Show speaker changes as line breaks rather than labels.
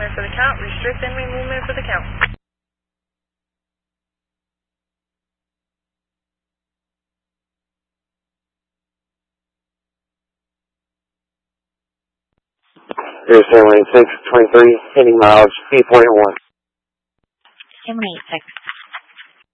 movement for the count. Restrict enemy movement for the count.
Here's Airlane 623, heading miles 8.1.
Airlane 6.